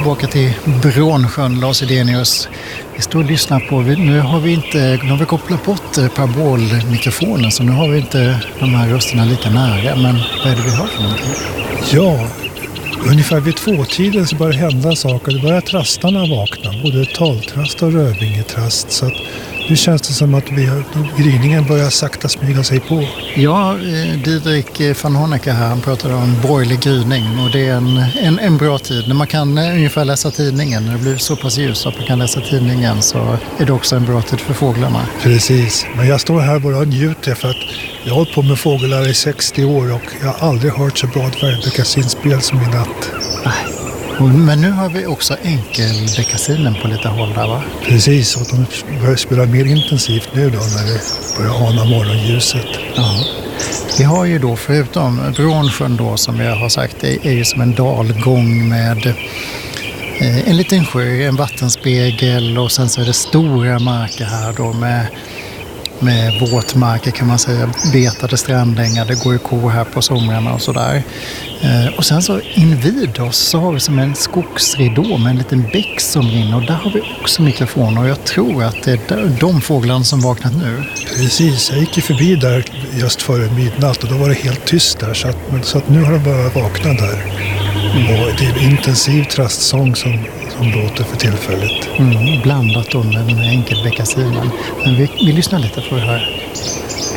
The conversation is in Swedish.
tillbaka till Brånsjön, Lars Edenius. Vi står och lyssnar på, nu har vi kopplat bort parabolmikrofonen, så nu har vi inte de här rösterna lika nära, men vad är det vi hör för någonting? Ja, ungefär vid 2-tiden så börjar hända saker. Det börjar trastarna vakna, både taltrast och rödvingetrast, så att nu känns det som att gryningen börjar sakta smyga sig på. Ja, Didrik van Honecker här, han pratade om borgerlig gryning, och det är en bra tid. När man kan ungefär läsa tidningen, när det blir så pass ljus att man kan läsa tidningen, så är det också en bra tid för fåglarna. Precis, men jag står här bara och njuter för att jag har hållit på med fåglar i 60 år och jag har aldrig hört så bra dvärgbeckasinspel som i natt. Men nu har vi också enkelbeckasinen på lite håll där, va? Precis, och de börjar spela mer intensivt nu då när det börjar ana morgonljuset. Ja. Vi har ju då, förutom Brånsjön då, som jag har sagt, det är ju som en dalgång med en liten sjö, en vattenspegel, och sen så är det stora marker här då med våtmarker, kan man säga, betade strandängar, det går ju kor här på somrarna och sådär. Och sen så invid oss så har vi som en skogsridå med en liten bäck som rinner, och där har vi också mikrofoner, och jag tror att det är de fåglarna som vaknat nu. Precis, jag gick ju förbi där just före midnatt och då var det helt tyst där, så att nu har de börjat vakna där. Och det är en intensiv trastsång som låter för tillfället. Blandat då med den här enkelbeckasinen. Men vi lyssnar lite för det här.